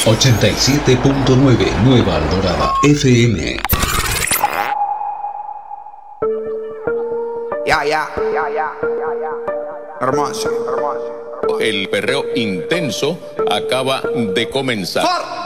87.9 Nueva Alborada FM. Ya. Hermoso. El perreo intenso acaba de comenzar.